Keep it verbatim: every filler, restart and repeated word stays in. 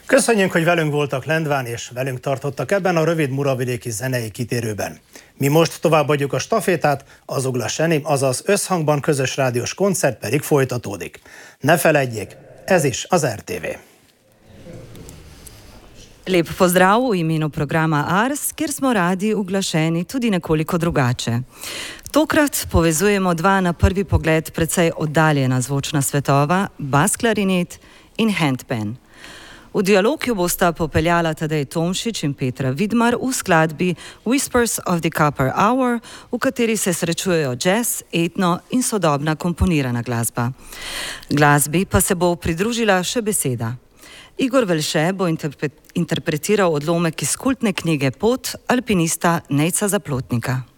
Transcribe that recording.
Köszönjük, hogy velünk voltak Lendván, és velünk tartottak ebben a rövid muravidéki zenei kitérőben. Mi most továbbadjuk a stafétát, az Uglasenim, azaz összhangban közös rádiós koncert pedig folytatódik. Ne feledjék, ez is az er té vé. Lep pozdrav v imenu programa Ars, kjer smo radi uglašeni tudi nekoliko drugače. Tokrat povezujemo dva na prvi pogled precej oddaljena zvočna svetova, bas klarinet in handpan. V dialog jo bosta popeljala Tadej Tomšič in Petra Vidmar v skladbi Whispers of the Copper Hour, v kateri se srečujejo jazz, etno in sodobna komponirana glasba. Glasbi pa se bo pridružila še beseda. Igor Velše bo interpretiral odlomek iz kultne knjige Pot alpinista Nejca Zaplotnika.